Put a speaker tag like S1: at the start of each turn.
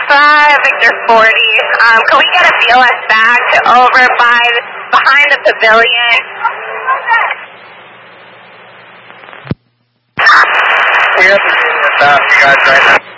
S1: Alpha, Victor 40. Can we get a BLS back over behind the pavilion?
S2: We have to do this out, you guys, right now.